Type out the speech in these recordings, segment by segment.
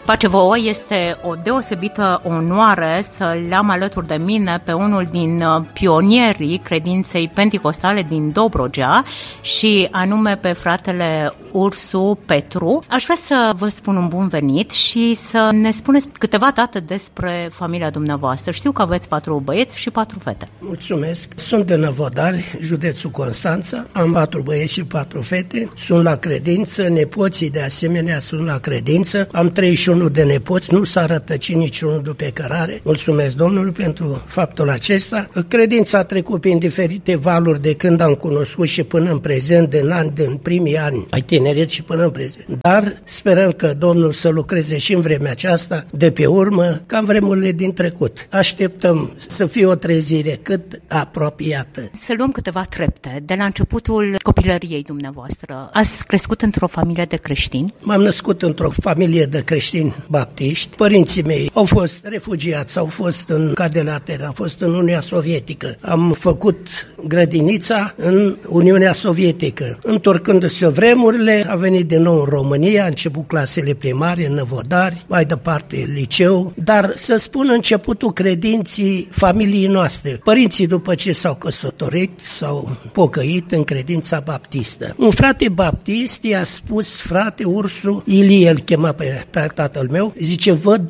Pace vouă, este o deosebită onoare să-l am alături de mine pe unul din pionierii credinței penticostale din Dobrogea și anume pe fratele Ursu Petru. Aș vrea să vă spun un bun venit și să ne spuneți câteva date despre familia dumneavoastră. Știu că aveți 4 băieți și 4 fete. Mulțumesc. Sunt de Năvodari, județul Constanța. Am 4 băieți și 4 fete. Sunt la credință, nepoții de asemenea sunt la credință. Am 31 de nepoți, nu s-a rătăcit niciunul după cărare. Mulțumesc Domnului pentru faptul acesta. Credința a trecut prin diferite valuri de când am cunoscut și până în prezent, din primii ani ai tineret și până în prezent. Dar sperăm că Domnul să lucreze și în vremea aceasta de pe urmă, ca în vremurile din trecut. Așteptăm să fie o trezire cât apropiată. Să luăm câteva trepte de la începutul copilăriei dumneavoastră. Ați crescut într-o familie de creștini? M-am născut într-o familie de creștini baptiști. Părinții mei au fost refugiați, au fost în Cadelater, au fost în Uniunea Sovietică. Am făcut grădinița în Uniunea Sovietică. Întorcându-se vremurile, a venit din nou în România, a început clasele primare în Năvodari, mai departe liceu, dar să spun începutul credinții familiei noastre. Părinții după ce s-au căsătorit, s-au pocăit în credința baptistă. Un frate baptist i-a spus, frate Ursu, Ilie îl chema pe tatăl meu, zice, văd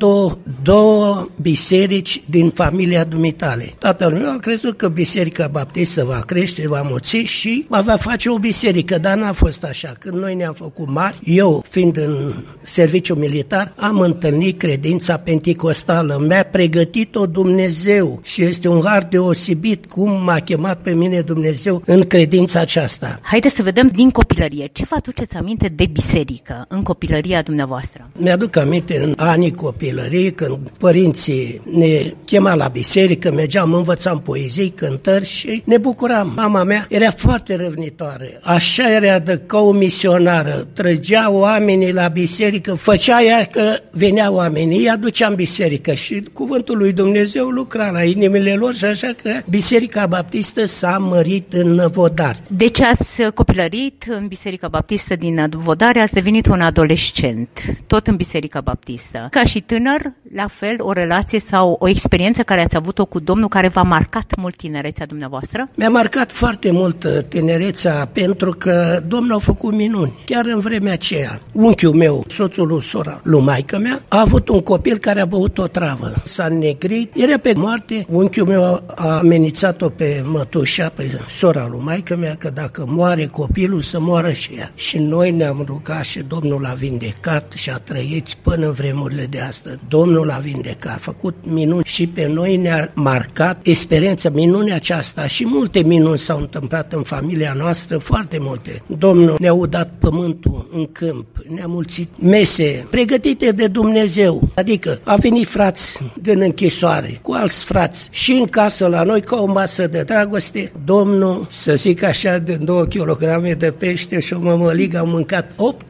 două biserici din familia dumitale. Tatăl meu a crezut că biserica baptistă va crește, va mulți și va face o biserică, dar n-a fost așa. Când noi ne-am făcut mari, eu fiind în serviciu militar, am întâlnit credința penticostală. Mi-a pregătit-o Dumnezeu și este un har deosebit cum m-a chemat pe mine Dumnezeu în credința aceasta. Haideți să vedem din copilărie. Ce vă aduceți aminte de biserică în copilăria dumneavoastră? Mi-aduc aminte în anii copilării, când părinții ne chema la biserică, mergeam, învățam poezii, cântări și ne bucuram. Mama mea era foarte răvnitoare. Așa era ca o misionară. Trăgea oamenii la biserică, făcea ea că veneau oamenii, îi aducea în biserică și cuvântul lui Dumnezeu lucra la inimile lor și așa că Biserica Baptistă s-a mărit în Năvodari. Deci ați copilărit în Biserica Baptistă din Năvodari, ați devenit un adolescent, tot în Biserica Baptistă. Ca și tânăr, la fel, o relație sau o experiență care ați avut-o cu Domnul care v-a marcat mult tinerețea dumneavoastră? Mi-a marcat foarte mult tinerețea pentru că Domnul a făcut minuni. Chiar în vremea aceea, unchiul meu, soțul lui sora lui maică mea, a avut un copil care a băut o travă. S-a înnegrit, era pe moarte. Unchiul meu a amenințat-o pe mătușa, pe sora lui maică mea, că dacă moare copilul, să moară și ea. Și noi ne-am rugat și Domnul l-a vindecat și a trăit până în vremurile de astăzi. Domnul l-a vindecat, a făcut minuni și pe noi ne-a marcat experiența, minunea aceasta și multe minuni s-au întâmplat în familia noastră, foarte multe. Domnul ne-a udat pământul în câmp, ne-a mulțit mese pregătite de Dumnezeu, adică a venit frați din închisoare cu alți frați și în casă la noi ca o masă de dragoste. Domnul, să zic așa, de 2 kg de pește și o mămăligă am mâncat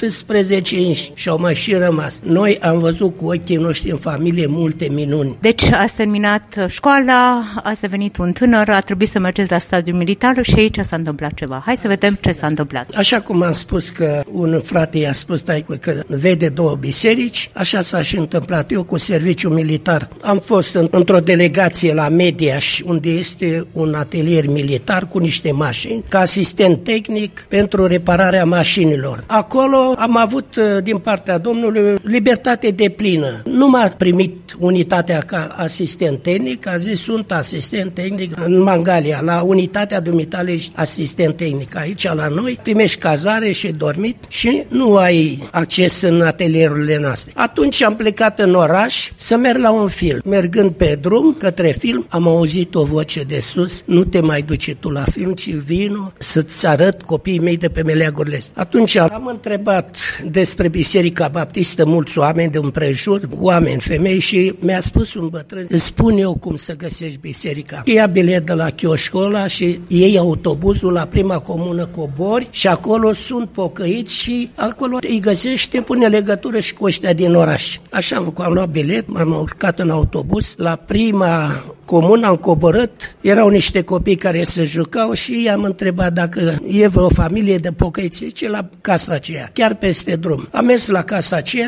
18 inși și au mai și rămas. Noi am văzut cu ochii noștri în familie multe minuni. Deci ați terminat școala, ați devenit un tânăr, a trebuit să mergeți la stadiul militar și aici s-a întâmplat ceva. Hai să vedem ce s-a întâmplat. Așa cum am spus că un frate i-a spus că vede 2 biserici, așa s-a și întâmplat. Eu cu serviciu militar am fost într-o delegație la Mediaș, unde este un atelier militar cu niște mașini, ca asistent tehnic pentru repararea mașinilor. Acolo am avut din partea Domnului libertate deplină. Nu m-a primit unitatea ca asistent tehnic, a zis sunt asistent tehnic în Mangalia, la unitatea dumitale asistent tehnic. Aici la noi primești cazare și dormit și nu ai acces în atelierurile noastre. Atunci am plecat în oraș să merg la un film. Mergând pe drum către film, am auzit o voce de sus, nu te mai duce tu la film, ci vino să-ți arăt copiii mei de pe meleagurile astea. Atunci am întrebat despre Biserica Baptistă mulți oameni de împrejur, oameni, femei și mi-a spus un bătrân, îți spun eu cum să găsești biserica. Ia bilet de la chioșcul ăla și iei autobuzul la prima comună Cobori și acolo sunt pocăiți și acolo îi găsești, te pune legătură și cu ăștia din oraș. Așa am făcut, am luat bilet, m-am urcat în autobuz, la prima comună am coborât, erau niște copii care se jucau și i-am întrebat dacă e vreo familie de pocăiți, ce la casa aceea, chiar peste drum. Am mers la casa aceea,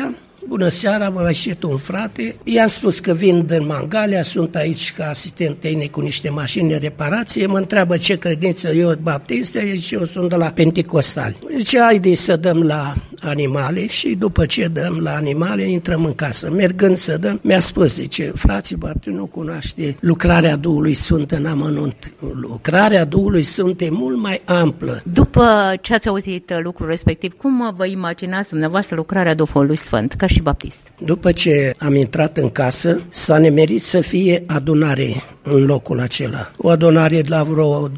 bună seara, m-a ieșit un frate. I-am spus că vin din Mangalia, sunt aici ca asistent tehnic cu niște mașini de reparație. Mă întreabă ce credință eu baptistă, și eu sunt de la Penticostali. Zice, haide să dăm la animale și după ce dăm la animale, intrăm în casă. Mergând să dăm, mi-a spus, zice, frații baptiști nu cunoaște lucrarea Duhului Sfânt în amănunt. Lucrarea Duhului Sfânt e mult mai amplă. După ce ați auzit lucrul respectiv, cum vă imaginați dumneavoastră lucrarea Duhului Sfânt, ca și baptist? După ce am intrat în casă, s-a nemerit să fie adunare în locul acela. O adunare de la vreo 20-30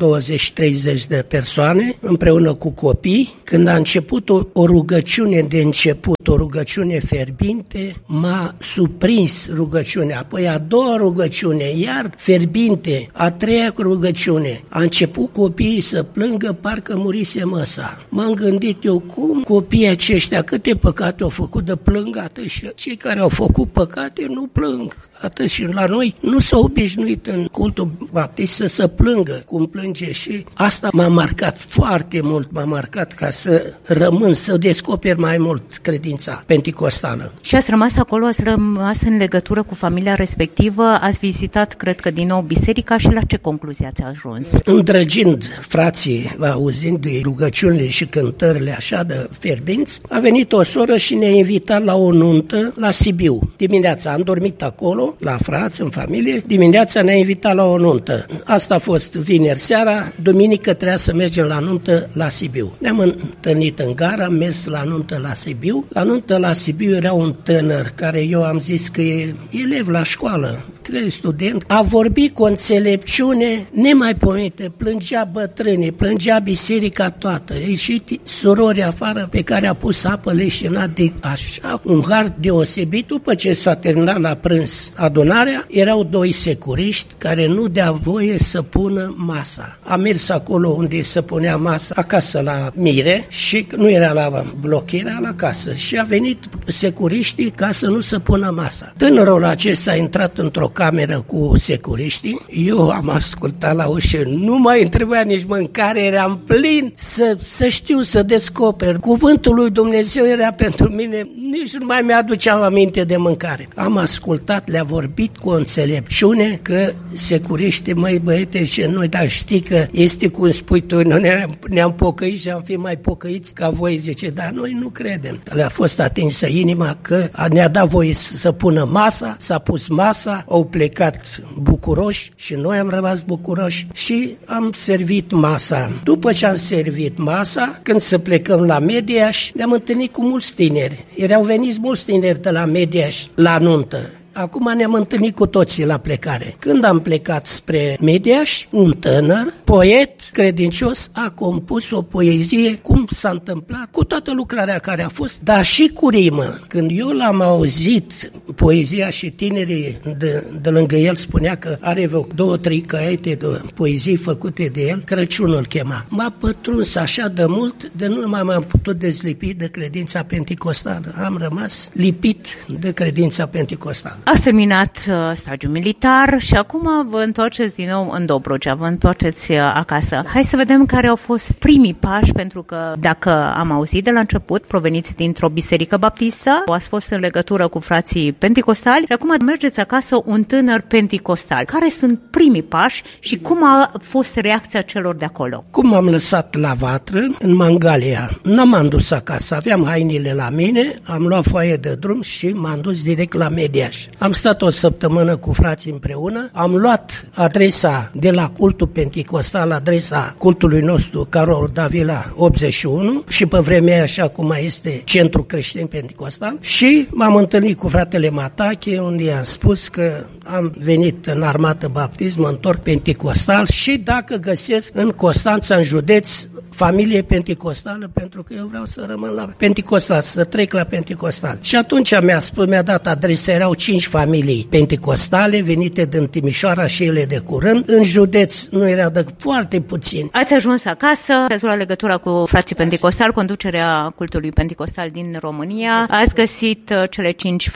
de persoane, împreună cu copii. Când a început o rugăciune de început, o rugăciune fierbinte, m-a surprins rugăciunea. Apoi a doua rugăciune, iar fierbinte, a treia rugăciune. A început copiii să plângă, parcă murise măsa. M-am gândit eu, cum copiii aceștia, câte păcate au făcut de plâng atât, și cei care au făcut păcate nu plâng atât, și la noi nu s-au obișnuit în cultul baptist să se plângă cum plânge, și asta m-a marcat foarte mult, m-a marcat ca să rămân, să descoper mai mult credința penticostală. Și ați rămas acolo, ați rămas în legătură cu familia respectivă, ați vizitat, cred că din nou, biserica, și la ce concluzie ați ajuns? Îndrăgind frații, auzind de rugăciunile și cântările așa de fierbinți, a venit o soră și ne-a invitat la o nuntă la Sibiu. Dimineața am dormit acolo, la frați, în familie, dimineața ne-a invitat la o nuntă. Asta a fost vineri seara, duminică trebuia să mergem la nuntă la Sibiu. Ne-am întâlnit în gara, am mers la nuntă la Sibiu. La nuntă la Sibiu era un tânăr care eu am zis că e elev la școală, că e student. A vorbit cu o înțelepciune nemaipomenită, plângea bătrâni, plângea biserica toată. A ieșit surori afară pe care a pus apă leșinat de așa, un har deosebit. După ce s-a terminat la prânz adunarea, erau doi securiști care nu dea voie să pună masa. A mers acolo unde se punea masa, acasă la Mire, și nu era la bloc, era la casă. Și a venit securiștii ca să nu se pună masa. Tânărul acesta a intrat într-o cameră cu securiștii. Eu am ascultat la ușă, nu mai trebuia nici mâncare, eram plin să știu, să descoper. Cuvântul lui Dumnezeu era pentru mine, nici nu mai mi-aduceam aminte de mâncare. Am ascultat, le-a vorbit cu o înțelepciune că securiștii, măi băiete, și noi, dar știi că este cum spui tu, noi ne-am pocăit și am fi mai pocăiți ca voi, zice, dar noi nu credem. Le-a fost atinsă inima că ne-a dat voie să pună masa, s-a pus masa, au plecat bucuroși și noi am rămas bucuroși și am servit masa. După ce am servit masa, când să plecăm la Mediaș, ne-am întâlnit cu mulți tineri. Erau veniți mulți tineri de la Mediaș la nuntă. Acum ne-am întâlnit cu toții la plecare. Când am plecat spre Mediaș, un tânăr, poet credincios, a compus o poezie, cum s-a întâmplat, cu toată lucrarea care a fost, dar și cu rimă. Când eu l-am auzit, poezia, și tinerii de lângă el spunea că are vreo 2-3 caiete de poezii făcute de el, Crăciunul îl chema. M-a pătruns așa de mult, de nu m-am putut dezlipi de credința penticostală. Am rămas lipit de credința penticostală. Ați terminat stagiul militar și acum vă întoarceți din nou în Dobrogea, vă întoarceți acasă. Hai să vedem care au fost primii pași, pentru că, dacă am auzit de la început, proveniți dintr-o biserică baptistă, ați fost în legătură cu frații penticostali și acum mergeți acasă un tânăr penticostal. Care sunt primii pași și cum a fost reacția celor de acolo? Cum am lăsat la vatră, în Mangalia, nu m-am dus acasă, aveam hainele la mine, am luat foaie de drum și m-am dus direct la Mediaș. Am stat o săptămână cu frații împreună, am luat adresa de la cultul penticostal, adresa cultului nostru, Carol Davila 81, și pe vremea așa cum mai este Centrul Creștin Penticostal, și m-am întâlnit cu fratele Matache, unde i-am spus că am venit în armată baptist, mă întorc penticostal și dacă găsesc în Constanța, în județ, familie penticostală, pentru că eu vreau să rămân la penticostal, să trec la penticostal. Și atunci mi-a dat adresa, erau 5 familii penticostale venite din Timișoara și ele de curând. În județ nu era de foarte puțin. Ați ajuns acasă, ați luat legătura cu frații penticostali, conducerea cultului penticostal din România, ați găsit cele 5 familii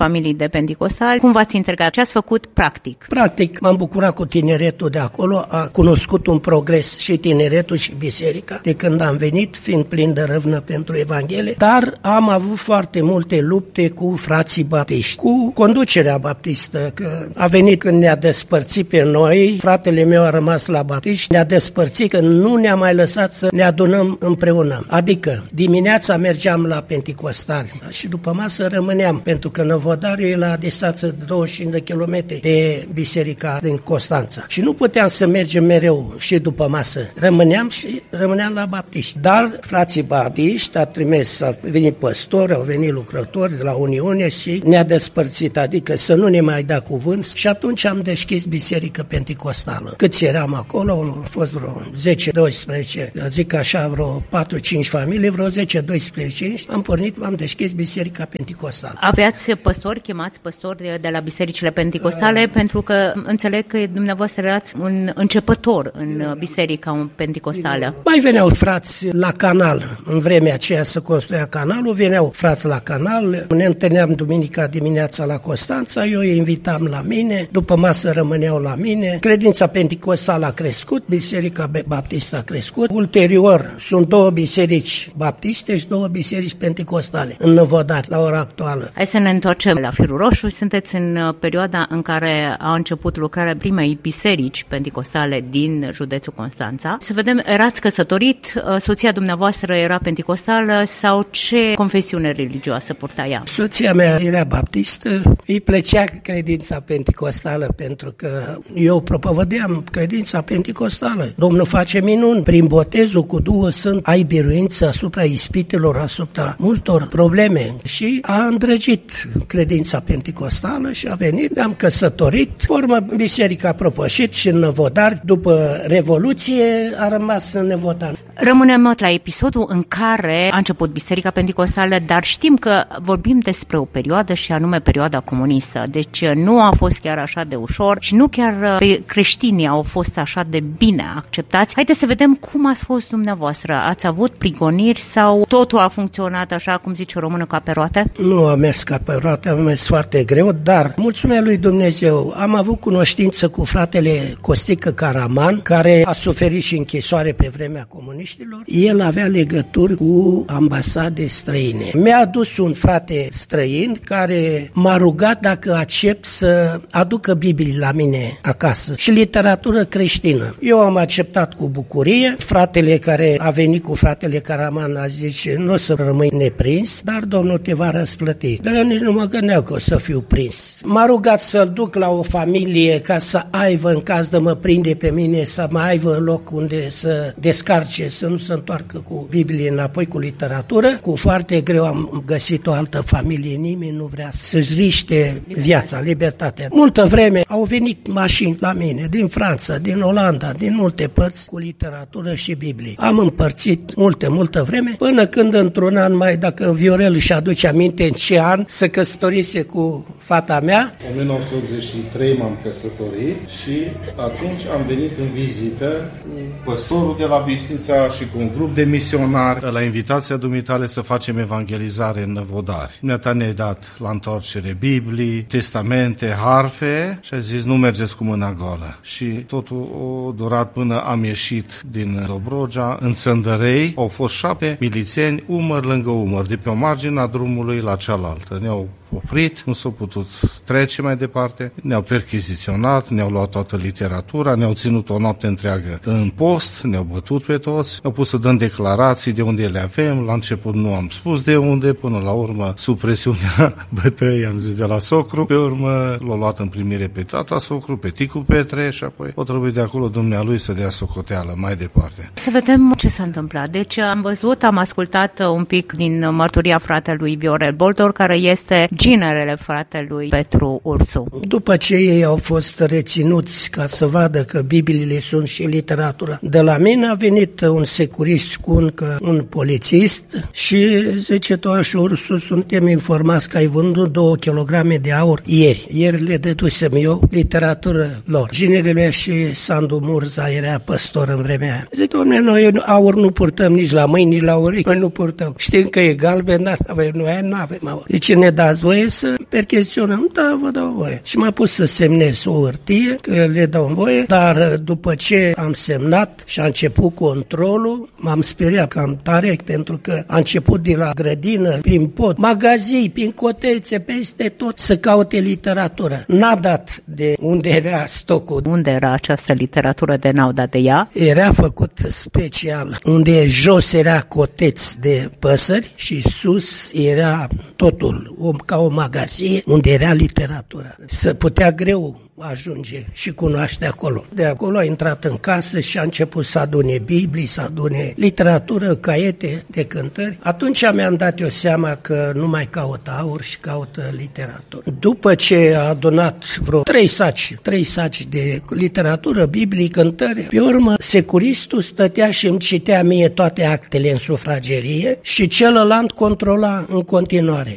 de Pentecostali. Cum v-ați integrat? Ce ați făcut practic? Practic, m-am bucurat cu tineretul de acolo, a cunoscut un progres și tineretul și biserica de când am venit, fiind plin de râvnă pentru Evanghelie, dar am avut foarte multe lupte cu frații baptiști, cu conducerea baptistă, că a venit când ne-a despărțit pe noi, fratele meu a rămas la baptiști, ne-a despărțit că nu ne-a mai lăsat să ne adunăm împreună. Adică, dimineața mergeam la Pentecostali și după masă rămâneam, pentru că Năvodariu e la distanță de 25 de kilometri de biserica din Constanța. Și nu puteam să mergem mereu și după masă. Rămâneam la baptiști. Dar frații baptiști au venit păstori, au venit lucrători de la Uniune și ne-a despărțit, adică să nu ne mai da cuvânt. Și atunci am deschis biserică pentecostală. Câți eram acolo, au fost vreo 10-12, zic așa, vreo 4-5 familii, vreo 10-12, am pornit, am deschis biserica pentecostală. Aveați păstori, chemați păstori de la bisericile pentecostale, pentru că înțeleg că dumneavoastră erați un începător în biserica pentecostală. Mai veneau frați la canal, în vremea aceea să construia canalul, veneau frați la canal, ne întâlneam duminica dimineața la Constanța, eu îi invitam la mine, după masă rămâneau la mine, credința pentecostală a crescut, biserica baptistă a crescut, ulterior sunt 2 biserici baptiste și 2 biserici pentecostale în Năvodari, la ora actuală. Hai să ne întoarcem la Firul Roșu. Sunteți în perioada în care a început lucrarea primei biserici pentecostale din județul Constanța. Să vedem, erați căsătorit, soția dumneavoastră era pentecostală sau ce confesiune religioasă purta ea? Soția mea era baptistă, îi plăcea credința pentecostală pentru că eu propovădeam credința pentecostală. Domnul face minuni, prin botezul cu Duhul Sfânt ai biruință asupra ispitelor, asupra multor probleme și a îndrăgit credința pentecostală și a venit, ne-am căsătorit, formă biserica a propășit și în Năvodari, după Revoluție a rămas în Năvodari. Rămânem la episodul în care a început biserica pentecostală, dar știm că vorbim despre o perioadă și anume perioada comunistă, deci nu a fost chiar așa de ușor și nu chiar creștinii au fost așa de bine acceptați. Haideți să vedem cum ați fost dumneavoastră. Ați avut prigoniri sau totul a funcționat așa, cum zice o română, ca pe roate? Nu a mers ca pe roate, a mers foarte greu, dar mulțumea lui Dumnezeu. Am avut cunoștință cu fratele Costică Caraman, care a suferit și închisoare pe vremea comuniștilor. El avea legături cu ambasade străine. Mi-a adus un frate străin care m-a rugat dacă accept să aducă Biblii la mine acasă și literatură creștină. Eu am acceptat cu bucurie. Fratele care a venit cu fratele Caraman a zis, nu o să rămâi neprins, dar Domnul te va răsplăti. Dar eu nici nu mă gândeam că o să fiu prins. M-a rugat să-l duc la o familie ca să aibă, în caz de mă prinde pe mine, să mai aibă loc unde să descarce, să nu se întoarcă cu Biblie înapoi, cu literatură. Cu foarte greu am găsit o altă familie, nimeni nu vrea să-și riște viața, libertatea. Multă vreme au venit mașini la mine, din Franța, din Olanda, din multe părți, cu literatură și Biblie. Am împărțit multă vreme, până când într-un an mai, dacă Viorel își aduce aminte în ce an se căsătorise cu fata mea. În 1983 m-am căsătorit și atunci am venit în vizită cu păstorul de la Bistrița și cu un grup de misionari la invitația dumitale să facem evangelizare în Năvodari. Dumneata ne-ai dat la întoarcere Biblii, testamente, harfe și a zis nu mergeți cu mâna goală. Și totul a durat până am ieșit din Dobrogea. În Țăndărei au fost 7 milițieni umăr lângă umăr, de pe o margine a drumului la cealaltă. Ne-au oprit, nu s-au putut trece mai departe, ne-au perchiziționat, ne-au luat toată literatura, ne-au ținut o noapte întreagă în post, ne-au bătut pe toți, ne-au pus să dăm declarații de unde le avem, la început nu am spus de unde, până la urmă, sub presiunea bătăii, am zis de la socru, pe urmă l-au luat în primire pe tata socru, pe Ticu Petre și apoi o trebuie de acolo dumnealui să dea socoteală mai departe. Să vedem ce s-a întâmplat. Deci am ascultat un pic din mărturia fratelui Viorel Boldor, care este ginerele fratelui Petru Ursu. După ce ei au fost reținuți ca să vadă că Bibliile sunt și literatura, de la mine a venit un securist cu un polițist și zice, toaș Ursu, suntem informați că ai vândut 2 kg de aur ieri. Ieri le dădusem eu literatură lor. Ginerele și Sandu Murza era păstor în vremea aia. Zic, dom'le, noi aur nu purtăm nici la mâini, nici la urechi, noi nu purtăm. Știm că e galben, dar noi nu avem aur. Zice, ne dați voie să percheziționăm, da, vă dau voie. Și m-a pus să semnez o hârtie, că le dau voie, dar după ce am semnat și a început controlul, m-am speriat cam tare, pentru că a început de la grădină, prin pod, magazii, prin cotețe, peste tot, să caute literatură. N-a dat de unde era stocul. Unde era această literatură de n-au dat de ea? Era făcut special, unde jos era coteț de păsări și sus era totul, ca o magazie unde era literatura. Se putea greu ajunge și cunoaște acolo. De acolo a intrat în casă și a început să adune Biblii, să adune literatură, caiete de cântări. Atunci mi-am dat eu seama că nu mai caută aur și caută literatură. După ce a adunat vreo 3 saci de literatură, Biblii, cântări, pe urmă securistul stătea și îmi citea mie toate actele în sufragerie și celălalt controla în continuare.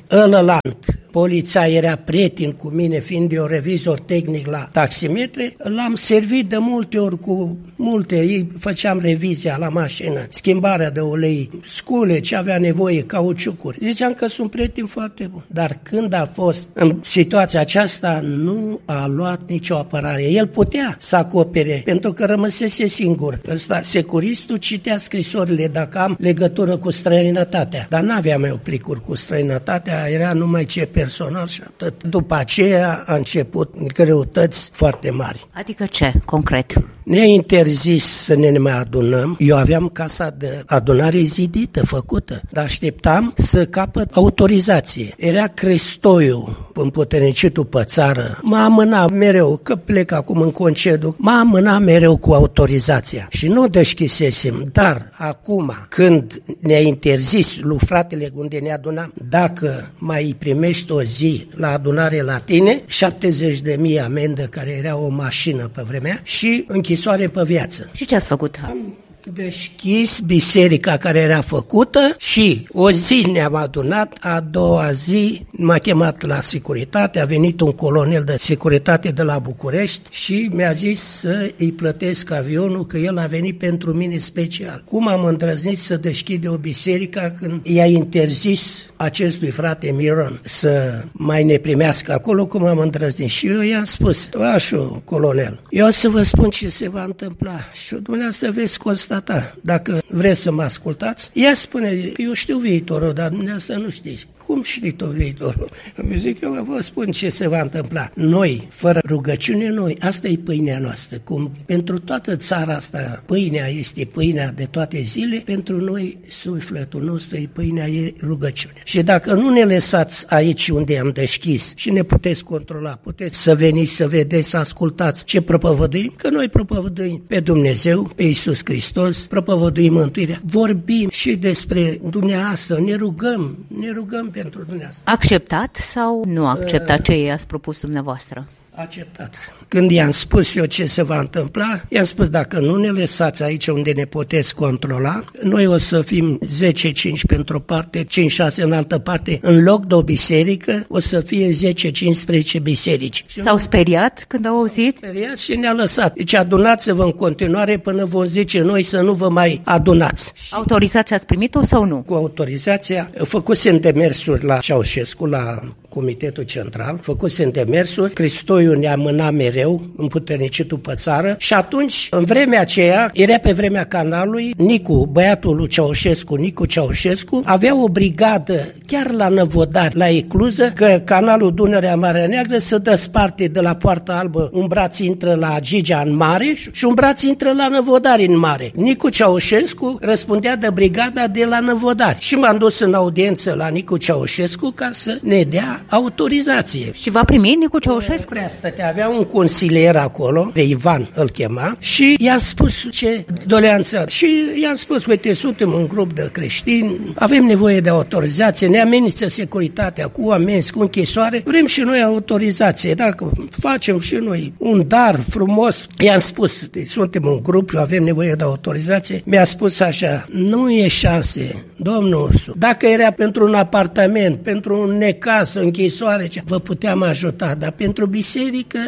Poliția era prieten cu mine, fiind eu revizor tehnic la taximetre, l-am servit de multe ori cu multe, făceam revizia la mașină, schimbarea de ulei, scule, ce avea nevoie, cauciucuri. Ziceam că sunt prieten foarte bun. Dar când a fost în situația aceasta, nu a luat nicio apărare. El putea să acopere, pentru că rămăsese singur. Ăsta, securistul, citea scrisorile dacă am legătură cu străinătatea, dar n-aveam eu plicuri cu străinătatea, era numai ce personal și atât. După aceea a început greutăți foarte mari. Adică ce, concret? Ne-a interzis să ne mai adunăm. Eu aveam casa de adunare zidită, făcută, dar așteptam să capăt autorizație. Era Cristoiu, împuternicitul pe țară. M-a amânat mereu, că plec acum în concediu, m-a amânat mereu cu autorizația. Și nu deschisesem, dar acum, când ne-a interzis lui fratele unde ne adunam, dacă mai primești o zi la adunare la tine, 70.000 amendă, care era o mașină pe vremea, și închisoare pe viață. Și ce ați făcut? Am deschis biserica care era făcută și o zi ne-am adunat, a doua zi m-a chemat la securitate, a venit un colonel de securitate de la București și mi-a zis să îi plătesc avionul, că el a venit pentru mine special. Cum am îndrăznit să deschide o biserică când i-a interzis acestui frate Miron să mai ne primească acolo, cum am îndrăznit? Și eu i-am spus, toașul colonel, eu o să vă spun ce se va întâmpla și dumneavoastră veți constata. Dacă vreți să mă ascultați, ea spune, eu știu viitorul, dar dumneavoastră nu știți. Cum știi tu viitorul? Eu zic, eu vă spun ce se va întâmpla. Noi, fără rugăciune, asta e pâinea noastră. Cum pentru toată țara asta, pâinea este pâinea de toate zile, pentru noi, sufletul nostru, e pâinea, e rugăciune. Și dacă nu ne lăsați aici unde am deschis și ne puteți controla, puteți să veniți, să vedeți, să ascultați ce propovăduim, că noi propovăduim pe Dumnezeu, pe Iisus Hristos, propovăduim mântuirea. Vorbim și despre dumneavoastră, ne rugăm pentru dumneavoastră. Acceptat sau nu acceptat ce i-ați propus dumneavoastră? Acceptat. Când i-am spus eu ce se va întâmpla, i-am spus, dacă nu ne lăsați aici unde ne puteți controla, noi o să fim 10-5 pentru o parte, 5-6 în altă parte, în loc de o biserică, o să fie 10-15 biserici. S-au speriat când au auzit? Speriat și ne-a lăsat. Deci adunați-vă în continuare până vom zice noi să nu vă mai adunați. Autorizația ați primit-o sau nu? Cu autorizația, făcusem demersuri la Ceaușescu, la Comitetul Central, făcusem demersuri, Cristoiu ne-a mânat mereu, împuternicitul pe țară, și atunci, în vremea aceea, era pe vremea Canalului, Nicu, băiatul lui Ceaușescu, Nicu Ceaușescu, avea o brigadă chiar la Năvodari, la Ecluză, că canalul Dunărea Marea Neagră se desparte de la Poarta Albă, un braț intră la Gigea în mare și un braț intră la Năvodari în mare. Nicu Ceaușescu răspundea de brigada de la Năvodari și m-am dus în audiență la Nicu Ceaușescu ca să ne dea autorizație. Și va primi Nicu Ceaușescu? Avea un consilier acolo, de Ivan îl chema, și i-a spus ce doleanță. Și i-a spus, uite, suntem un grup de creștini, avem nevoie de autorizație, ne amenință securitatea cu amenzi, cu închisoare, vrem și noi autorizație, dacă facem și noi un dar frumos. I-am spus, suntem un grup, avem nevoie de autorizație. Mi-a spus așa, nu e șanse, domnul Ursu, dacă era pentru un apartament, pentru un necaz, închisoare, vă puteam ajuta, dar pentru biserică noi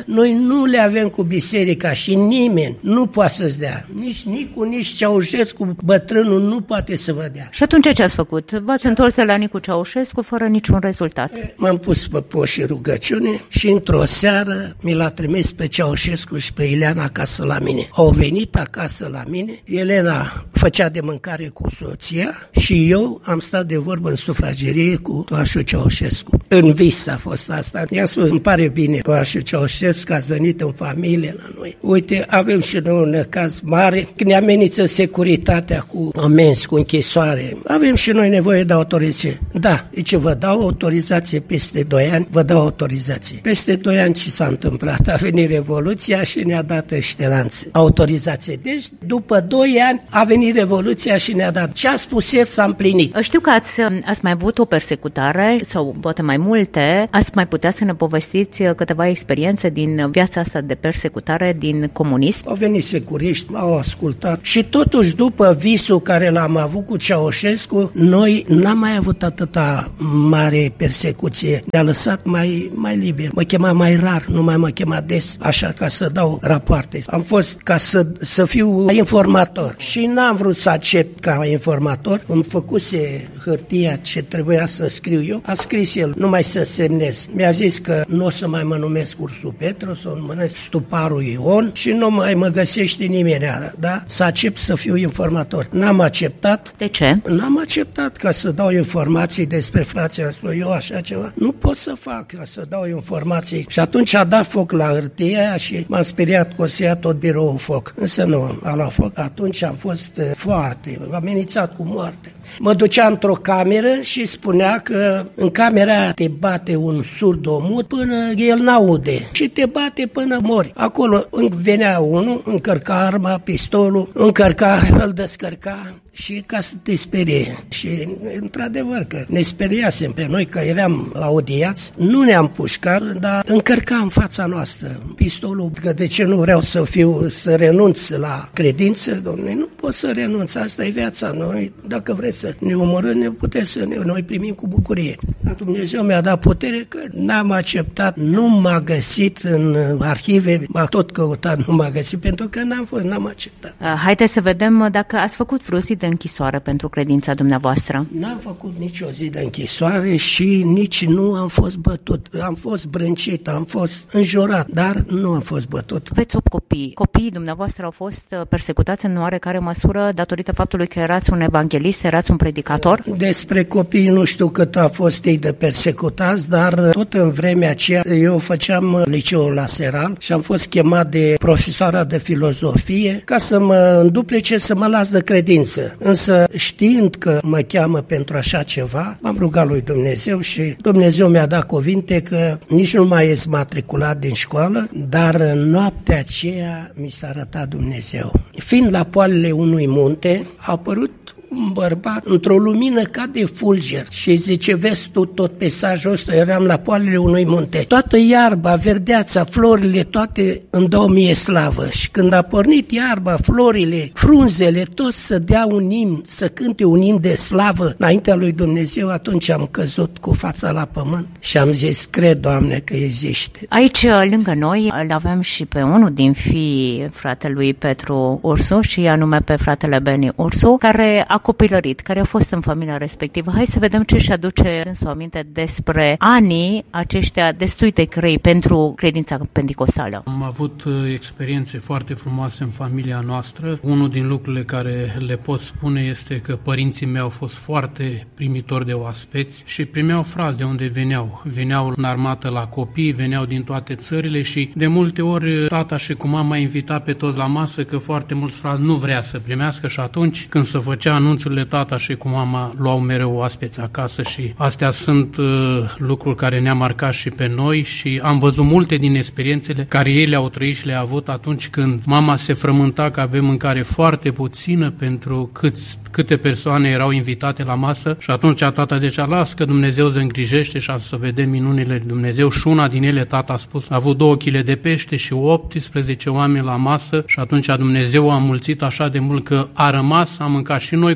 nu le avem cu biserica și nimeni nu poate să-ți dea. Nici Nicu, nici Ceaușescu, bătrânul, nu poate să vă dea. Și atunci ce ați făcut? V-ați întors la Nicu Ceaușescu fără niciun rezultat? M-am pus pe post și rugăciune și într-o seară mi l-a trimis pe Ceaușescu și pe Ileana acasă la mine. Au venit acasă la mine, Elena făcea de mâncare cu soția și eu am stat de vorbă în sufragerie cu Toașu Ceaușescu. În vis a fost asta. I-am spus, îmi pare bine, Toașu Ceaușescu, că ați venit în familie la noi. Uite, avem și noi un caz mare, când ne amenință securitatea cu amenzi, cu închisoare. Avem și noi nevoie de autorizație. Da, deci vă dau autorizație peste 2 ani, vă dau autorizație. Peste 2 ani ce s-a întâmplat? A venit Revoluția și ne-a dat ăștelanță autorizație. Deci, după 2 ani a venit Revoluția și ne-a dat. Ce a spus el s-a împlinit. Știu că ați mai avut o persecutare, sau poate mai multe. Ați mai putea să ne povestiți câteva experiențe din viața asta de persecutare din comunism? Au venit securiști, m-au ascultat și totuși după visul care l-am avut cu Ceaușescu, noi n-am mai avut atâta mare persecuție. Ne-a lăsat mai liber. Mă chema mai rar, nu mai mă chema des, așa ca să dau rapoarte. Am fost ca să fiu informator și n-am vrut să accept ca informator. Îmi făcuse hârtia ce trebuia să scriu eu. A scris el, numai să semnez. Mi-a zis că nu o să mai mă numesc Ursu Petru, să mă numesc Stuparu Ion și nu mai mă găsește nimeni, da? Să accept să fiu informator. N-am acceptat. De ce? N-am acceptat ca să dau informații despre frații. Am spus, eu așa ceva nu pot să fac, ca să dau informații. Și atunci a dat foc la hârtia aia și m-am speriat că o să ia tot biroul foc. Însă nu, a luat foc. Atunci am fost foarte amenințat cu moarte. Mă ducea într-o cameră și spunea că în camera aia te bate un surdomut până el n-aude și te bate până mori. Acolo venea unul, încărca arma, pistolul, îl descărca și ca să te sperie. Și într-adevăr că ne speriasem pe noi că eram audiați, nu ne-am pușcat, dar încărca în fața noastră pistolul, că de ce nu vreau să renunț la credință, dom'le, nu pot să renunț, asta e viața. Noi, dacă vreți să ne omorâm, ne puteți să noi primim cu bucurie. Dumnezeu mi-a dat putere că n-am acceptat, nu m-a găsit în arhive, m-a tot căutat, nu m-a găsit, pentru că n-am acceptat. Haideți să vedem dacă ați făcut vreo zi de închisoare pentru credința dumneavoastră. N-am făcut nicio zi de închisoare și nici nu am fost bătut. Am fost brâncit, am fost înjurat, dar nu am fost bătut. Aveți 8 copii. Copiii dumneavoastră au fost persecutați în oarecare măsură datorită faptului că erați un evanghelist, erați un predicator? Despre copii nu știu cât a fost ei de persecutați, dar tot în vremea aceea eu făceam liceul la Seral și am fost chemat de profesoara de filozofie ca să mă înduplece, să mă las de credință. Însă știind că mă cheamă pentru așa ceva, m-am rugat lui Dumnezeu și Dumnezeu mi-a dat cuvinte că nici nu mai ești matriculat din școală, dar în noaptea aceea mi s-a arătat Dumnezeu. Fiind la poalele unui munte, a apărut un bărbat într-o lumină ca de fulger și zice, vezi tu tot peisajul ăsta, eram la poalele unui munte. Toată iarba, verdeața, florile, toate îmi dau mie slavă. Și când a pornit iarba, florile, frunzele, tot să dea un imn, să cânte un imn de slavă înaintea lui Dumnezeu, atunci am căzut cu fața la pământ și am zis, cred, Doamne, că există. Aici, lângă noi, îl avem și pe unul din fiii fratelui Petru Ursu și anume pe fratele Beni Ursu, care a copilărit, care a fost în familia respectivă. Hai să vedem ce își aduce însă aminte despre anii aceștia destui de grei pentru credința penticostală. Am avut experiențe foarte frumoase în familia noastră. Unul din lucrurile care le pot spune este că părinții mei au fost foarte primitori de oaspeți și primeau frați de unde veneau. Veneau în armată la copii, veneau din toate țările și de multe ori tata și cu mama invita pe toți la masă, că foarte mulți frați nu vrea să primească și atunci când se făcea anunțurile, tata și cu mama luau mereu oaspeți acasă și astea sunt lucruri care ne-a marcat și pe noi și am văzut multe din experiențele care ei le-au trăit și le-au avut atunci când mama se frământa că avem mâncare foarte puțină pentru câte persoane erau invitate la masă și atunci tata zicea, las că Dumnezeu se îngrijește și să vedem minunile lui Dumnezeu și una din ele, tata a spus, a avut 2 kg de pește și 18 oameni la masă și atunci Dumnezeu a mulțit așa de mult că a rămas, am mâncat și noi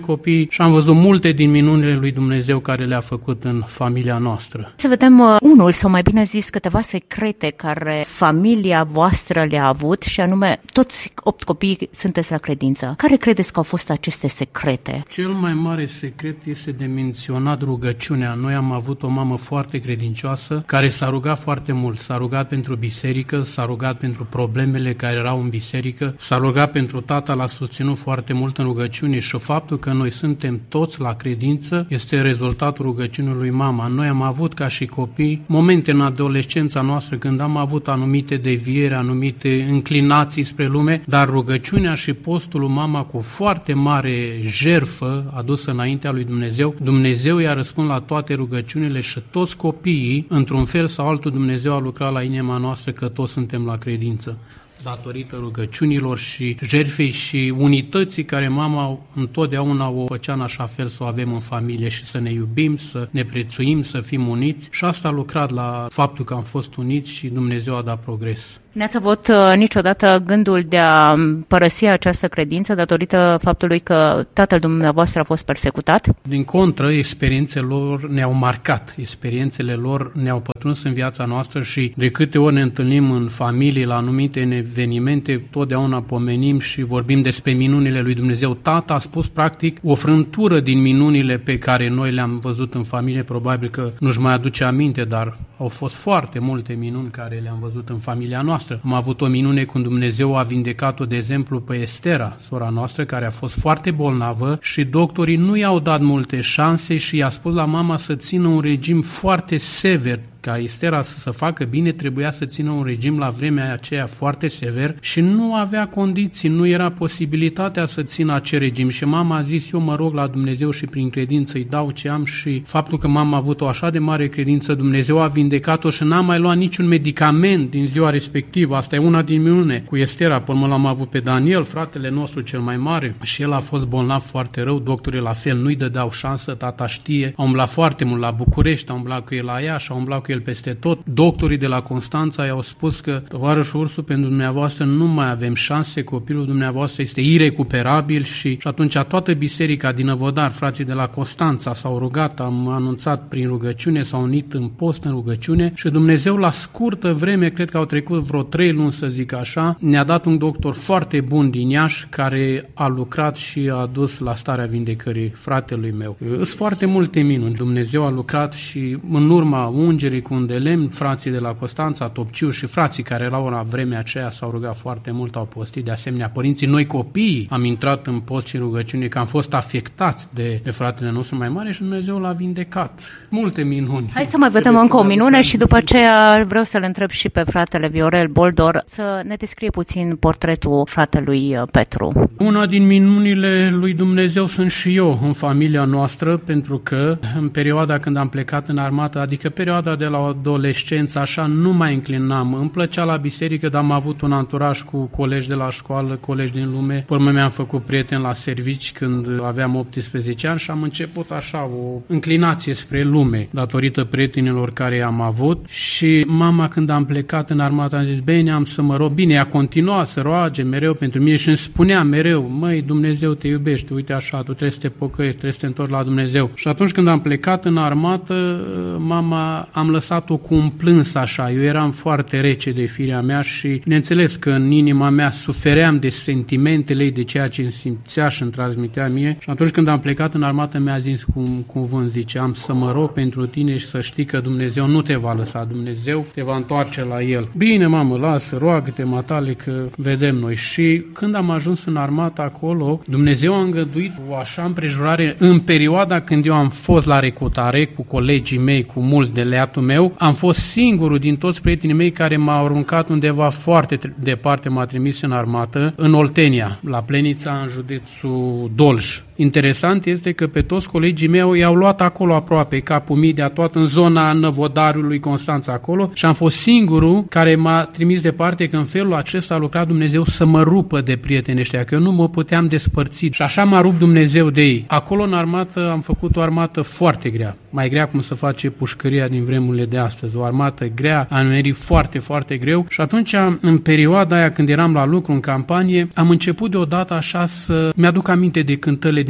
copii și am văzut multe din minunile lui Dumnezeu care le-a făcut în familia noastră. Să vedem unul, sau mai bine zis, câteva secrete care familia voastră le-a avut, și anume toți 8 copii sunteți la credință. Care credeți că au fost aceste secrete? Cel mai mare secret este de menționat rugăciunea. Noi am avut o mamă foarte credincioasă care s-a rugat foarte mult. S-a rugat pentru biserică, s-a rugat pentru problemele care erau în biserică, s-a rugat pentru tata, l-a susținut foarte mult în rugăciune și faptul că noi suntem toți la credință este rezultatul rugăciunii lui mama. Noi am avut ca și copii momente în adolescența noastră când am avut anumite devieri, anumite înclinații spre lume, dar rugăciunea și postul lui mama cu foarte mare jertfă adusă înaintea lui Dumnezeu, Dumnezeu i-a răspuns la toate rugăciunile și toți copiii, într-un fel sau altul, Dumnezeu a lucrat la inima noastră că toți suntem la credință. Datorită rugăciunilor și jertfei și unității care mama întotdeauna o făcea în așa fel să o avem în familie și să ne iubim, să ne prețuim, să fim uniți, și asta a lucrat la faptul că am fost uniți și Dumnezeu a dat progres. N-ați avut niciodată gândul de a părăsi această credință datorită faptului că tatăl dumneavoastră a fost persecutat? Din contră, experiențele lor ne-au marcat, experiențele lor ne-au pătruns în viața noastră și de câte ori ne întâlnim în familie la anumite evenimente, totdeauna pomenim și vorbim despre minunile lui Dumnezeu. Tata a spus practic o frântură din minunile pe care noi le-am văzut în familie, probabil că nu-și mai aduce aminte, dar au fost foarte multe minuni care le-am văzut în familia noastră. Am avut o minune când Dumnezeu a vindecat-o, de exemplu, pe Estera, sora noastră, care a fost foarte bolnavă și doctorii nu i-au dat multe șanse și i-a spus la mama să țină un regim foarte sever. Ca Estera să se facă bine, trebuia să țină un regim la vremea aceea foarte sever și nu avea condiții, nu era posibilitatea să țină acel regim. Și mama a zis, eu mă rog la Dumnezeu și prin credință îi dau ce am, și faptul că mama a avut o așa de mare credință, Dumnezeu a vindecat-o și n-a mai luat niciun medicament din ziua respectivă. Asta e una din minune cu Estera. Până l-am avut pe Daniel, fratele nostru cel mai mare, și el a fost bolnav foarte rău, doctorii la fel nu-i dădeau șansă, tata știe, a umblat foarte mult la București, a umblat cu el la Iași, a umblat cu el peste tot. Doctorii de la Constanța i-au spus că, tovarășul Ursu, pentru dumneavoastră nu mai avem șanse, copilul dumneavoastră este irecuperabil, și atunci toată biserica din Năvodar, frații de la Constanța s-au rugat, am anunțat prin rugăciune, s-au unit în post, în rugăciune, și Dumnezeu la scurtă vreme, cred că au trecut vreo 3 luni să zic așa, ne-a dat un doctor foarte bun din Iași care a lucrat și a dus la starea vindecării fratelui meu. Sunt foarte multe minuni. Dumnezeu a lucrat și în urma ungerii cu un de lemn, frații de la Constanța, Topciu și frații care erau la vremea aceea s-au rugat foarte mult, au postit, de asemenea părinții. Noi copiii am intrat în post și rugăciune, că am fost afectați de fratele nostru mai mare și Dumnezeu l-a vindecat. Multe minuni. Hai să mai vedem încă o minune și după aceea vreau să-l întreb și pe fratele Viorel Boldor să ne descrie puțin portretul fratelui Petru. Una din minunile lui Dumnezeu sunt și eu în familia noastră, pentru că în perioada când am plecat în armată, adică perioada de la adolescență, așa, nu mai înclinam. Îmi plăcea la biserică, dar am avut un anturaj cu colegi de la școală, colegi din lume. Pe urmă mi-am făcut prieten la servici când aveam 18 ani și am început așa o înclinație spre lume, datorită prietenilor care am avut. Și mama, când am plecat în armată, am zis, bine, am să mă rog. Bine, ea continua să roage mereu pentru mine și îmi spunea mereu, măi, Dumnezeu te iubește, uite așa, tu trebuie să te pocăiești, trebuie să te întorci la Dumnezeu. Și atunci când am plecat în armată, mama, am lăsat-o cu un plâns așa. Eu eram foarte rece de firea mea și bineînțeles că în inima mea sufeream de sentimentele ei, de ceea ce îmi simțea și îmi transmitea mie. Și atunci când am plecat în armată, mi-a zis cu un cuvânt, zice, am să mă rog pentru tine și să știi că Dumnezeu nu te va lăsa, Dumnezeu te va întoarce la El. Bine, mamă, lasă, roagă-te, matale, că vedem noi. Și când am ajuns în armată acolo, Dumnezeu a îngăduit o așa împrejurare în perioada când eu am fost la recrutare cu colegii mei, cu mulți de leatul meu, am fost singurul din toți prietenii mei care m-au aruncat undeva foarte departe, m-a trimis în armată, în Oltenia, la Plenița, în județul Dolj. Interesant este că pe toți colegii mei i-au luat acolo aproape, Capul Midea, tot în zona Năvodarului, Constanța acolo, și am fost singurul care m-a trimis departe, că în felul acesta a lucrat Dumnezeu să mă rupă de prietenii ăștia, că eu nu mă puteam despărți și așa m-a rupt Dumnezeu de ei. Acolo în armată am făcut o armată foarte grea, mai grea cum se face pușcăria din vremurile de astăzi, o armată grea, am merit foarte, foarte greu și atunci, în perioada aia când eram la lucru în campanie, am început deodată așa să mi-aduc aminte de cântările din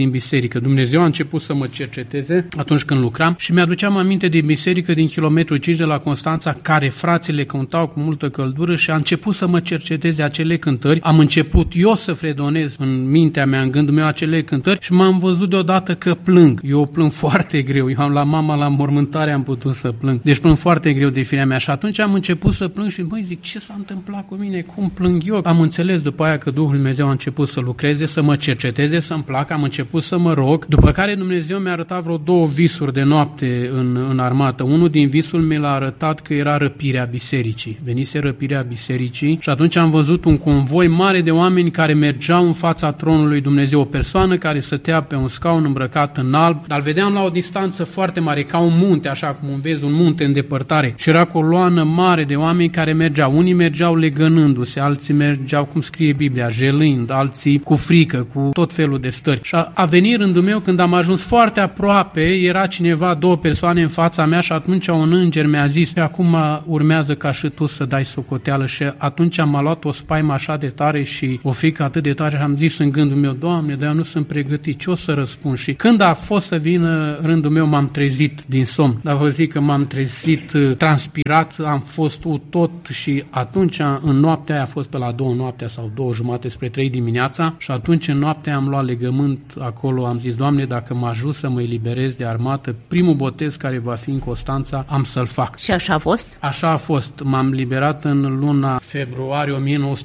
din biserică. Dumnezeu a început să mă cerceteze atunci când lucram și mi-aduceam aminte de biserică din kilometru 5 de la Constanța, care frații le cântau cu multă căldură și a început să mă cerceteze acele cântări. Am început eu să fredonez în mintea mea, în gândul meu acele cântări și m-am văzut deodată că plâng. Eu plâng foarte greu. Eu la mama la mormântare am putut să plâng. Deci plâng foarte greu de firea mea și atunci am început să plâng și zic, ce s-a întâmplat cu mine? Cum plâng eu? Am înțeles după aia că Duhul Dumnezeu a început să lucreze, să mă cerceteze, să-mi placă, am început să mă rog, după care Dumnezeu mi-a arătat vreo 2 visuri de noapte în armată. Unul din visul mi l-a arătat că era răpirea bisericii. Venise răpirea bisericii și atunci am văzut un convoi mare de oameni care mergeau în fața tronului Dumnezeu, o persoană care stătea pe un scaun îmbrăcat în alb, dar vedeam la o distanță foarte mare, ca un munte, așa cum vezi un munte în depărtare, și era coloană mare de oameni care mergeau. Unii mergeau legănându-se, alții mergeau, cum scrie Biblia, jelând, alții cu frică, cu tot felul de stări. Și a venit rândul meu, când am ajuns foarte aproape, era cineva, 2 persoane în fața mea și atunci un înger mi-a zis, acum urmează ca și tu să dai socoteală. Și atunci m-a luat o spaimă așa de tare și o frică atât de tare și am zis în gândul meu, Doamne, dar eu nu sunt pregătit, ce o să răspund? Și când a fost să vină rândul meu, m-am trezit din somn. Dar vă zic că m-am trezit transpirat, am fost tot și atunci, în noaptea aia, a fost pe la 2 noaptea sau 2:30 spre 3 dimineața și atunci în noaptea am luat legământ acolo, am zis, Doamne, dacă mă ajut să mă eliberez de armată, primul botez care va fi în Constanța, am să-l fac. Și așa a fost? Așa a fost. M-am liberat în luna februarie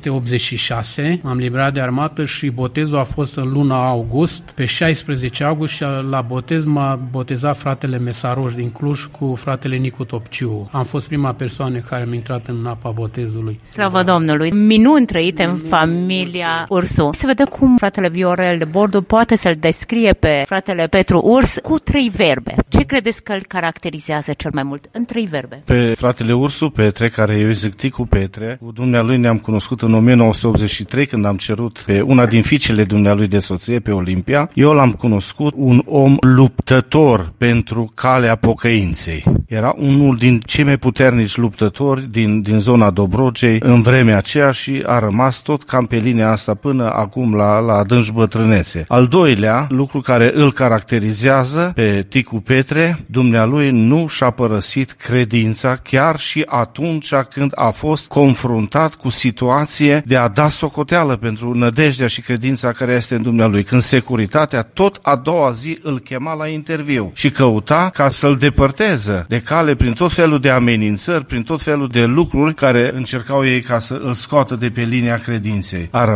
1986, m-am liberat de armată și botezul a fost în luna august, pe 16 august, și la botez m-a botezat fratele Mesaroș din Cluj cu fratele Nicu Topciu. Am fost prima persoană care mi-a intrat în apa botezului. Slavă Domnului! Minuni trăite în familia Ursu. Se vede cum fratele Viorel de Bordu poate să-l descrie pe fratele Petru Urs cu 3 verbe. Ce credeți că îl caracterizează cel mai mult în 3 verbe? Pe fratele Ursu Petre, care eu îi zic Ticu Petre, cu dumnealui ne-am cunoscut în 1983, când am cerut pe una din fiicele dumnealui de soție, pe Olimpia. Eu l-am cunoscut un om luptător pentru calea pocăinței. Era unul din cei mai puternici luptători din zona Dobrogei în vremea aceea și a rămas tot cam pe linia asta până acum la adânci bătrânețe. Al doilea lucru care îl caracterizează pe Ticu Petre, dumnealui nu și-a părăsit credința chiar și atunci când a fost confruntat cu situație de a da socoteală pentru nădejdea și credința care este în dumnealui. Când securitatea tot a doua zi îl chema la interviu și căuta ca să-l depărteze de cale prin tot felul de amenințări, prin tot felul de lucruri care încercau ei ca să îl scoată de pe linia credinței. A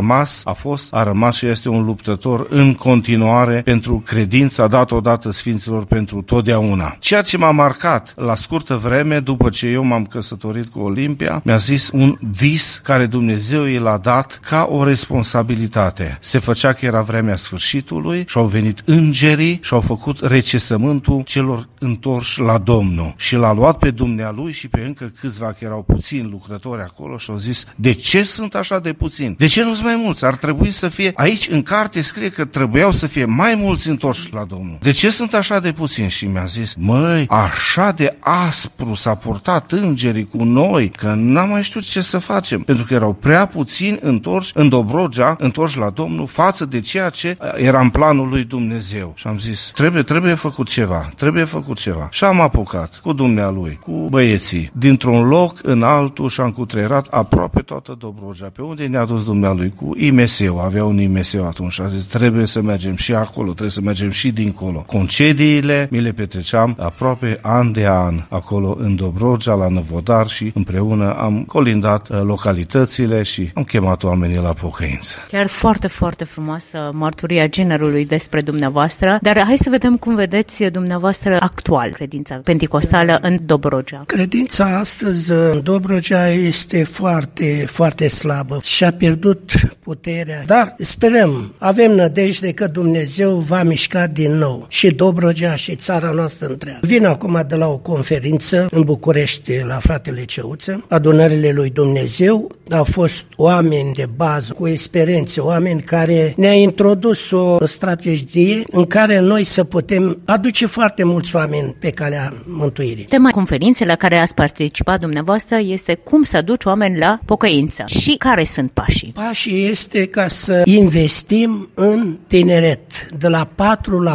rămas și este un luptător în continuare pentru credința dată odată Sfinților pentru totdeauna. Ceea ce m-a marcat la scurtă vreme, după ce eu m-am căsătorit cu Olimpia, mi-a zis un vis care Dumnezeu i l-a dat ca o responsabilitate. Se făcea că era vremea sfârșitului și au venit îngerii și au făcut recesământul celor întorși la Domnul. Și l-a luat pe dumnealui și pe încă câțiva, că erau puțini lucrători acolo, și au zis, de ce sunt așa de puțini? De ce nu-s mai mulți? Ar trebui să fie, aici în carte scrie că trebuiau să fie mai mulți întorși la Domnul. De ce sunt așa de puțini? Și mi-a zis, măi, așa de aspru s-a purtat îngerii cu noi, că n-am mai știut ce să facem, pentru că erau prea puțini întorși în Dobrogea, întorși la Domnul, față de ceea ce era în planul lui Dumnezeu. Și am zis, trebuie făcut ceva. Și am apucat cu dumnealui, cu băieții, dintr-un loc în altul și am cutreierat aproape toată Dobrogea. Pe unde ne-a dus dumnealui? Cu IMS-ul, avea un IMS-ul atunci. A zis, trebuie să mergem și acolo, trebuie să mergem și dincolo. Concediile mi le petreceam aproape an de an acolo în Dobrogea, la Năvodar, și împreună am colindat localitățile și am chemat oamenii la pocăință. Chiar foarte, foarte frumoasă mărturia generului despre dumneavoastră, dar hai să vedem cum vedeți dumneavoastră actual credința penticostală în Dobrogea. Credința astăzi în Dobrogea este foarte, foarte slabă și a pierdut puterea, dar sperăm, avem nădejde că Dumnezeu va mișca din nou și Dobrogea și țara noastră întreagă. Vin acum de la o conferință în București la fratele Ceuță, adunările lui Dumnezeu, au fost oameni de bază, cu experiențe, oameni care ne-a introdus o strategie în care noi să putem aduce foarte mulți oameni pe calea mântuirii. Tema conferinței la care ați participat dumneavoastră este cum să aduci oameni la pocăință. Și care sunt pașii? Pașii este ca să investim în tineret. tineret de la 4 la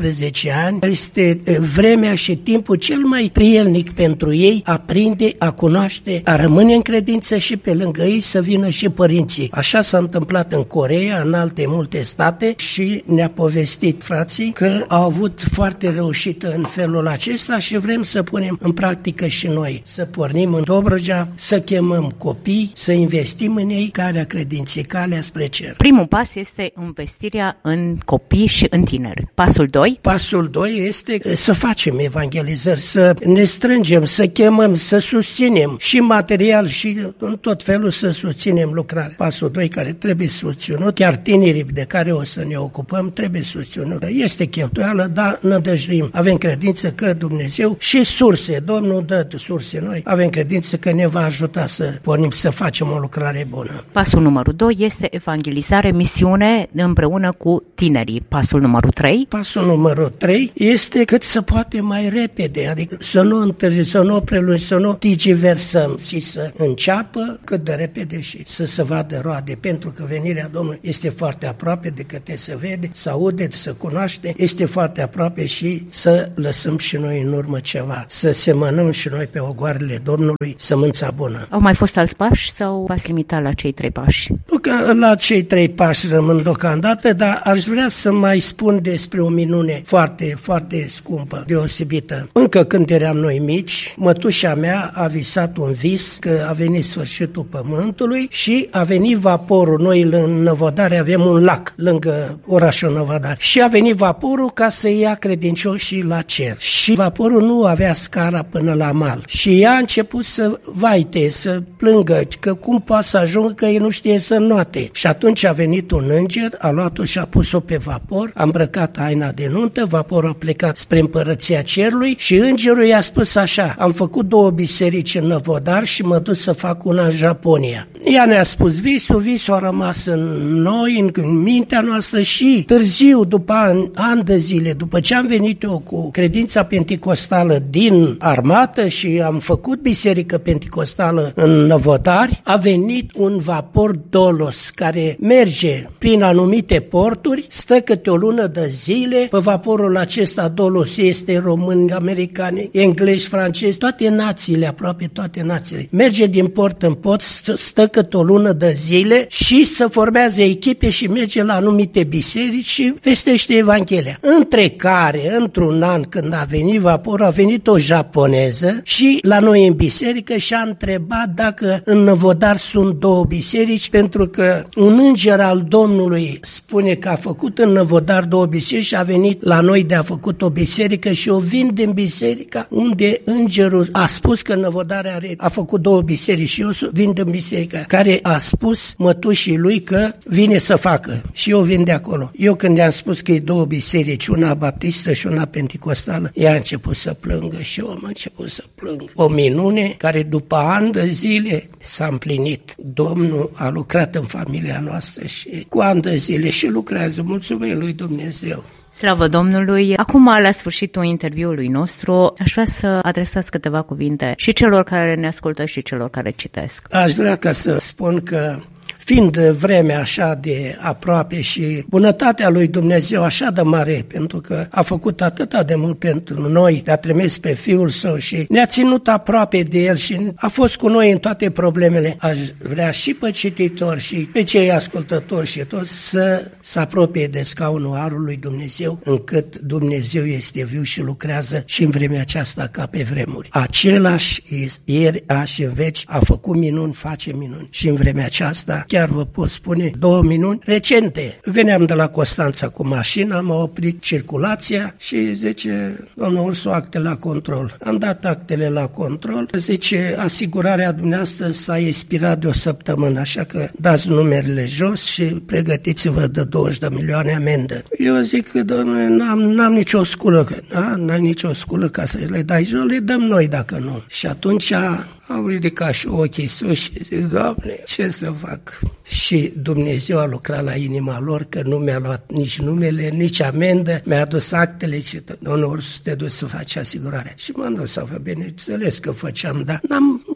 14 ani este vremea și timpul cel mai prielnic pentru ei a prinde, a cunoaște, a rămâne în credință și pe lângă ei să vină și părinții. Așa s-a întâmplat în Coreea, în alte multe state și ne-a povestit frații că au avut foarte reușită în felul acesta și vrem să punem în practică și noi, să pornim în Dobrogea, să chemăm copii, să investim în ei, calea credinței, calea spre cer. Primul pas este investirea în copii și în tineri. Pasul 2? Pasul 2 este să facem evangelizări, să ne strângem, să chemăm, să susținem și material și în tot felul să susținem lucrarea. Pasul 2 care trebuie susținut, chiar tinerii de care o să ne ocupăm trebuie susținut. Este cheltuială, dar nădăjduim. Avem credință că Dumnezeu și surse, Domnul dă surse. Noi avem credință că ne va ajuta să pornim să facem o lucrare bună. Pasul numărul 2 este evangelizare, misiune împreună cu tinerii. Pasul numărul 3? Pasul numărul 3 este cât se poate mai repede, adică să nu întârzi, să nu prelungi, să nu digiversăm și să înceapă cât de repede și să se vadă roade, pentru că venirea Domnului este foarte aproape de câte se vede, se aude, se cunoaște, este foarte aproape și să lăsăm și noi în urmă ceva, să semănăm și noi pe ogoarele Domnului sămânța bună. Au mai fost alți pași sau v-ați limitat la cei 3 pași? Nu că la cei 3 pași rămân deocamdată, dar aș vrea să mai spun despre o minune foarte, foarte scumpă, deosebită. Încă când eram noi mici, mătușa mea a visat un vis că a venit sfârșitul pământului și a venit vaporul. Noi în Năvodari avem un lac lângă orașul Năvodari și a venit vaporul ca să ia credincioșii la cer. Și vaporul nu avea scara până la mal. Și ea a început să vaite, să plângă, că cum poate să ajungă, că ei nu știe să înnoate. Și atunci a venit un înger, a luat-o și a pus-o pe vapor, a îmbrăcat haina de nuntă, vaporul a plecat spre împărăția cerului și îngerul i-a spus așa: am făcut 2 biserici în Năvodar și mă duc să fac una în Japonia. Ea ne-a spus visul a rămas în noi, în mintea noastră și târziu, după ani de zile, după ce am venit eu cu credința penticostală din armată și am făcut biserică penticostală în Năvodari, a venit un vapor Dolos care merge prin anumite porturi, stă câte o lună de zile. Pe vaporul acesta Dolos este români, americani, englezi, francezi, toate națiile, aproape toate națiile. Merge din port în port, stă câte o lună de zile și se formează echipe și merge la anumite biserici și vestește Evanghelia. Între care, într-un an când a venit vaporul, a venit o japoneză și la noi în biserică și a întrebat dacă în Năvodar sunt 2 biserici, pentru că un înger al Domnului spune că a făcut în Năvodar 2 biserici și a venit la noi de a făcut o biserică și o vin din biserica unde îngerul a spus că Năvodar a făcut 2 biserici și eu vin din biserica care a spus mătușii lui că vine să facă și eu vin de acolo. Eu când i-am spus că e 2 biserici, una baptistă și una penticostală, ea a început să plângă și eu am început să plâng. O minune care după ani de zile s-a împlinit. Domnul a lucrat în familia noastră și cu ani de zile și lucrează. Mulțumim lui Dumnezeu. Slavă Domnului! Acum, la sfârșitul interviului nostru, aș vrea să adresați câteva cuvinte și celor care ne ascultă și celor care citesc. Aș vrea ca să spun că fiind vremea așa de aproape și bunătatea lui Dumnezeu așa de mare, pentru că a făcut atâta de mult pentru noi, a trimis pe Fiul Său și ne-a ținut aproape de El și a fost cu noi în toate problemele, aș vrea și pe cititori și pe cei ascultători și toți să se apropie de scaunul Harului lui Dumnezeu, încât Dumnezeu este viu și lucrează și în vremea aceasta ca pe vremuri. Același ieri, azi și în veci a făcut minuni, face minuni și în vremea aceasta chiar vă pot spune 2 minuni recente. Veneam de la Constanța cu mașina, m-a oprit circulația și zice: domnul Ursu, acte la control. Am dat actele la control, zice: asigurarea dumneavoastră s-a expirat de 1 săptămână, așa că dați numerele jos și pregătiți-vă de 20 de milioane amendă. Eu zic că, domnule, n-am nicio sculă, n-ai nicio sculă ca să le dai jos, le dăm noi dacă nu. Și atunci am ridicat și ochii sus și zic: Doamne, ce să fac? Și Dumnezeu a lucrat la inima lor, că nu mi-a luat nici numele, nici amendă, mi-a adus actele și domnul Ursu, te duci să faci asigurarea. Și m-am dus să fac, bineînțeles că făceam, dar n-am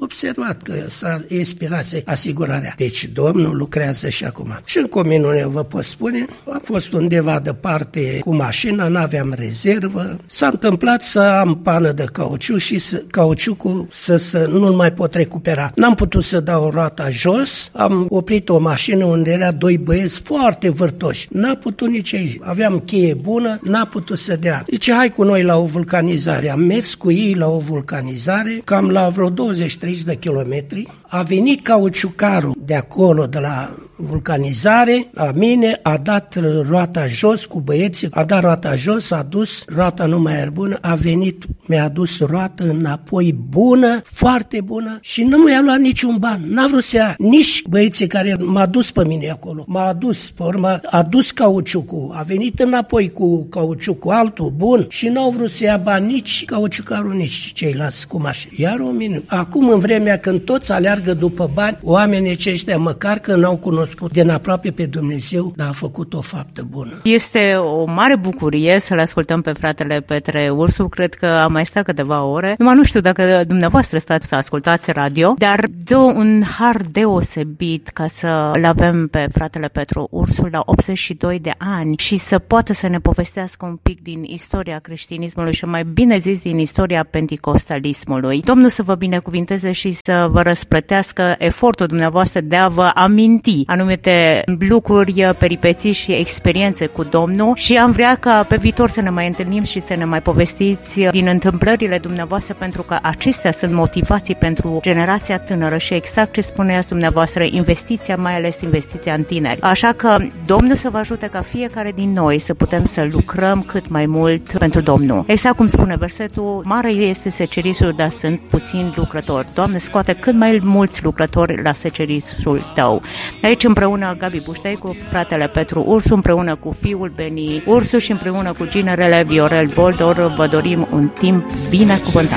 observat că s-a expirase asigurarea. Deci Domnul lucrează și acum. Și încă o minune vă pot spune, am fost undeva departe cu mașina, n-aveam rezervă, s-a întâmplat să am pană de cauciuc și cauciucul să nu mai pot recupera. N-am putut să dau roata jos, am oprit o mașină unde era doi băieți foarte vârtoși. N-a putut nici aici. Aveam cheie bună, n-a putut să dea. Zice, hai cu noi la o vulcanizare. Am mers cu ei la o vulcanizare, cam la vreo 20-30 de kilometri. A venit cauciucarul de acolo, de la vulcanizare, la mine, a dat roata jos cu băieții, a dat roata jos, a dus, roata nu mai era bună, a venit, mi-a adus roata înapoi bună, foarte bună și nu mi-a luat niciun ban. N-a vrut să ia nici băieții care m-a dus pe mine acolo. M-a adus, pe urmă, a dus cauciucul, a venit înapoi cu cauciucul altul, bun, și n-au vrut să ia bani nici cauciucarul, nici ceilalți cu mașini. Iar o minune. Acum, în vremea când toți aleargă după bani, oamenii aceștia, măcar că n-au cunoscut din aproape pe Dumnezeu, dar a făcut o faptă bună. Este o mare bucurie să-l ascultăm pe fratele Petre Ursu. Cred că am mai stat câteva ore. Nu știu dacă dumneavoastră stați să ascultați radio, dar dă un har deosebit ca să-l avem pe fratele Petru Ursu la 82 de ani și să poată să ne povestească un pic din istoria creștinismului și mai bine zis din istoria penticostalismului. Domnul să vă binecuvinteze și să vă răsplătească efortul dumneavoastră de a vă aminti anumite lucruri, peripeții și experiențe cu Domnul și am vrea ca pe viitor să ne mai întâlnim și să ne mai povestiți din întâmplările dumneavoastră, pentru că acestea sunt motivații pentru generația tânără și exact ce spuneați dumneavoastră, investiția, mai ales investiția în tineri. Așa că Domnul să vă ajute ca fiecare din noi să putem să lucrăm cât mai mult pentru Domnul. Exact cum spune versetul, mare este secerisul, dar sunt puțini lucrători. Doamne, scoate cât mai mulți lucrători la secerisul Tău. Aici împreună Gabi Buștei cu fratele Petru Ursu, împreună cu fiul Beni Ursu și împreună cu ginerele Viorel Boldor vă dorim un timp binecuvântat.